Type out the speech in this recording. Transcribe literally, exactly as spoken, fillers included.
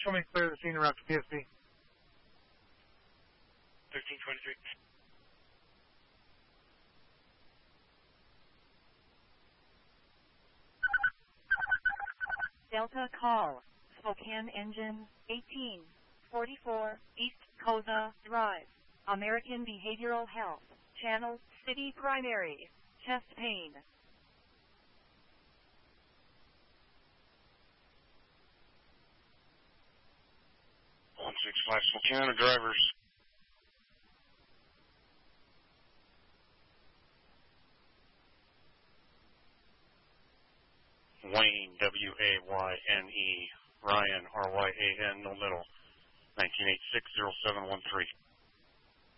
show me clear the scene around P S B. thirteen twenty-three. Delta call. Spokane engine eighteen forty-four East Koza Drive. American Behavioral Health. Channel City Primary. Chest pain. one six five Spokane drivers. Wayne, W A Y N E. Ryan, R Y A N, no middle. nineteen eighty-six, oh seven one three.